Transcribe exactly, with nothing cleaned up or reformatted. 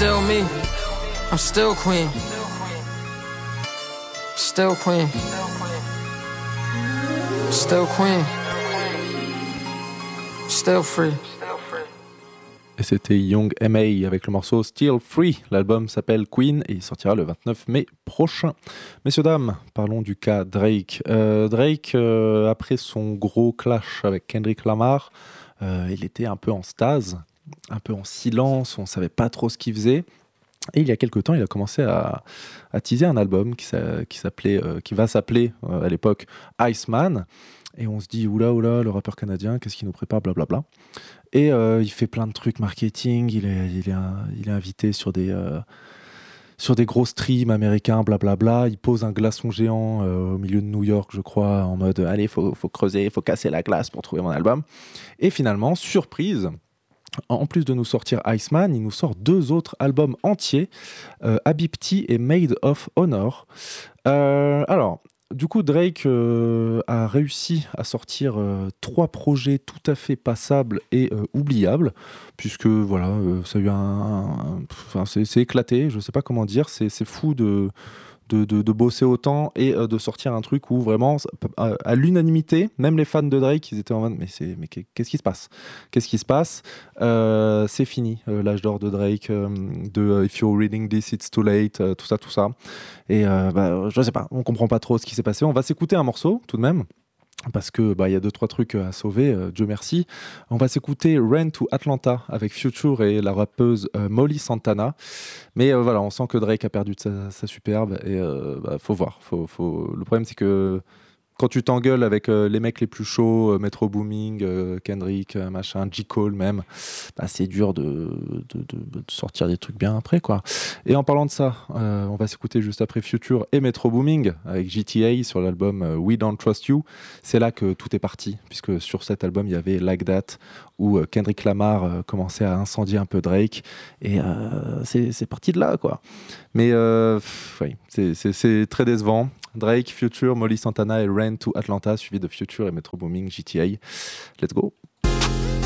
still me. I'm still queen. Still queen. Still queen. Still free. Et c'était Young M A avec le morceau Still Free. L'album s'appelle Queen et il sortira le vingt-neuf mai prochain. Messieurs, dames, parlons du cas Drake. Euh, Drake, euh, après son gros clash avec Kendrick Lamar, euh, il était un peu en stase, un peu en silence, on ne savait pas trop ce qu'il faisait. Et il y a quelques temps, il a commencé à, à teaser un album qui, s'a, qui, s'appelait, euh, qui va s'appeler euh, à l'époque Iceman. Et on se dit, oula, oula, le rappeur canadien, qu'est-ce qu'il nous prépare, blablabla. Et euh, il fait plein de trucs marketing, il est, il est, un, il est invité sur des, euh, sur des gros streams américains, blablabla. Il pose un glaçon géant euh, au milieu de New York, je crois, en mode, allez, il faut, faut creuser, il faut casser la glace pour trouver mon album. Et finalement, surprise, en plus de nous sortir Iceman, il nous sort deux autres albums entiers, euh, Habibti et Made of Honor. Euh, alors, du coup, Drake euh, a réussi à sortir euh, trois projets tout à fait passables et euh, oubliables, puisque voilà, euh, ça a eu un, un, enfin, c'est, c'est éclaté. Je sais pas comment dire. C'est, c'est fou de de, de, de bosser autant et euh, de sortir un truc où vraiment, à, à l'unanimité, même les fans de Drake, ils étaient en mode mais, c'est, mais qu'est-ce qui se passe Qu'est-ce qui se passe euh, C'est fini, euh, l'âge d'or de Drake, euh, de euh, If You're Reading This, It's Too Late, euh, tout ça, tout ça. Et euh, bah, je sais pas, on comprend pas trop ce qui s'est passé. On va s'écouter un morceau tout de même. Parce que bah, y a deux trois trucs à sauver, euh, Dieu merci. On va s'écouter Rain to Atlanta avec Future et la rappeuse euh, Molly Santana. Mais euh, voilà, on sent que Drake a perdu de sa, sa superbe et euh, bah, faut voir. Faut, faut... Le problème c'est que quand tu t'engueules avec euh, les mecs les plus chauds, euh, Metro Booming, euh, Kendrick, euh, machin, J. Cole même, bah, c'est dur de, de, de, de sortir des trucs bien après, quoi. Et en parlant de ça, euh, on va s'écouter juste après Future et Metro Booming avec G T A sur l'album euh, We Don't Trust You. C'est là que tout est parti, puisque sur cet album, il y avait Like That, où euh, Kendrick Lamar euh, commençait à incendier un peu Drake. Et euh, c'est, c'est parti de là, quoi. Mais euh, pff, oui, c'est, c'est, c'est très décevant. Drake, Future, Molly Santana et Rain to Atlanta, suivi de Future et Metro Booming, G T A. Let's go.